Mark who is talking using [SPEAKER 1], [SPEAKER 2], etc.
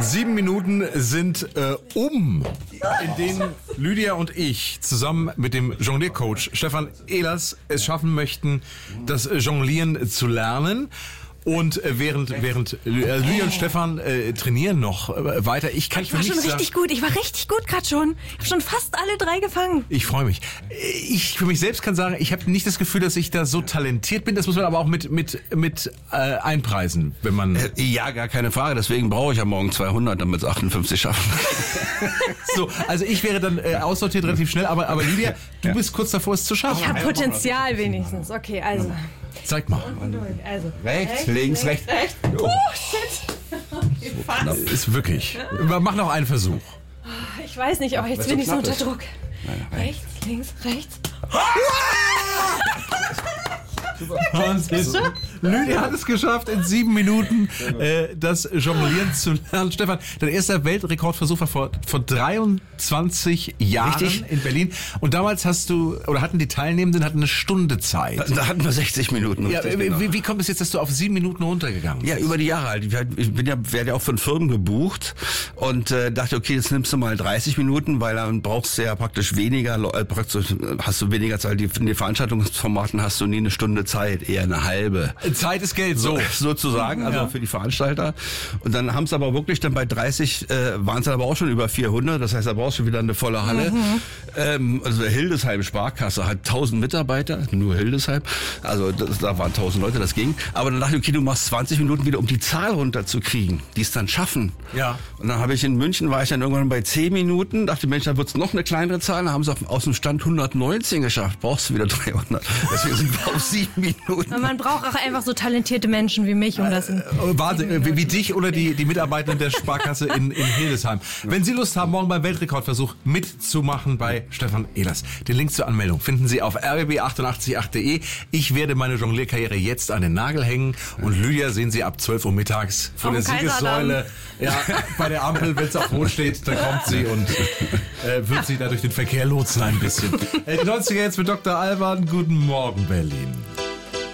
[SPEAKER 1] 7 Minuten sind in denen Lydia und ich zusammen mit dem Jongliercoach Stefan Ehlers es schaffen möchten, das Jonglieren zu lernen. Und während Lydia und Stefan trainieren noch weiter. Ich war schon richtig gut. Ich war richtig gut gerade schon. Ich habe schon fast alle 3 gefangen. Ich freue mich. Ich für mich selbst kann sagen, ich habe nicht das Gefühl, dass ich da so talentiert bin. Das muss man aber auch mit einpreisen, wenn man...
[SPEAKER 2] Ja, gar keine Frage. Deswegen brauche ich ja morgen 200, damit es 58 schaffen.
[SPEAKER 1] So, also ich wäre dann aussortiert relativ schnell. Aber Lydia, du bist kurz davor, es zu schaffen.
[SPEAKER 3] Ich habe Potenzial wenigstens. Okay, also...
[SPEAKER 1] Zeig mal.
[SPEAKER 3] Also,
[SPEAKER 2] rechts, links, rechts.
[SPEAKER 3] Oh, shit. Okay, fast.
[SPEAKER 1] Ist wirklich. Mach noch einen Versuch.
[SPEAKER 3] Ich weiß nicht, aber jetzt bin ich so unter Druck. Rechts, links, rechts.
[SPEAKER 1] Lydia hat es geschafft, in 7 Minuten das Jonglieren zu lernen. Stefan, dein erster Weltrekordversuch war vor 23 Jahren in Berlin. Und damals hatten die Teilnehmenden eine Stunde Zeit.
[SPEAKER 2] Da hatten wir 60 Minuten.
[SPEAKER 1] Ja, wie kommt es jetzt, dass du auf 7 Minuten runtergegangen bist?
[SPEAKER 2] Ja, über die Jahre halt. Ich werde ja auch von Firmen gebucht und dachte, okay, jetzt nimmst du mal 30 Minuten, weil dann brauchst du ja praktisch hast du weniger Zeit. In den Veranstaltungsformaten hast du nie eine Stunde Zeit, eher eine halbe.
[SPEAKER 1] Zeit ist Geld, so.
[SPEAKER 2] Sozusagen, also für die Veranstalter. Und dann haben es aber wirklich dann bei 30, waren es dann aber auch schon über 400, das heißt, da brauchst du wieder eine volle Halle. Also Hildesheim Sparkasse hat 1000 Mitarbeiter, nur Hildesheim, also da waren 1000 Leute, das ging. Aber dann dachte ich, okay, du machst 20 Minuten wieder, um die Zahl runterzukriegen, die es dann schaffen.
[SPEAKER 1] Ja.
[SPEAKER 2] Und dann war ich dann irgendwann bei 10 Minuten, dachte, Mensch, da wird es noch eine kleinere Zahl, dann haben sie aus dem Stand 119 geschafft, brauchst du wieder 300. Deswegen sind wir auf 7 Minuten.
[SPEAKER 3] Und man braucht auch einfach so talentierte Menschen wie mich, um das...
[SPEAKER 1] Wahnsinn, wie dich oder die Mitarbeitenden der Sparkasse in Hildesheim. Wenn Sie Lust haben, morgen beim Weltrekordversuch mitzumachen bei Stefan Ehlers. Den Link zur Anmeldung finden Sie auf rbb888.de. Ich werde meine Jonglierkarriere jetzt an den Nagel hängen und Lydia sehen Sie ab 12 Uhr mittags vor der Siegessäule. Ja, bei der Ampel, wenn es auf Rot steht, dann kommt sie und wird sie da durch den Verkehr lotsen ein bisschen. Die 90er jetzt mit Dr. Alban. Guten Morgen, Berlin.